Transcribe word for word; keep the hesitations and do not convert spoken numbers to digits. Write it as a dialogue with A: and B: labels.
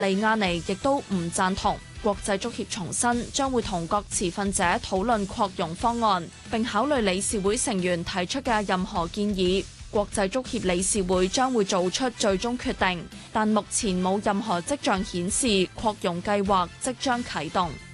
A: 利亞尼亦都唔贊同。國際足協重申將會同各持份者討論擴容方案，並考慮理事會成員提出嘅任何建議。國際足協理事會將會做出最終決定，但目前冇任何跡象顯示擴容計劃即將啟動。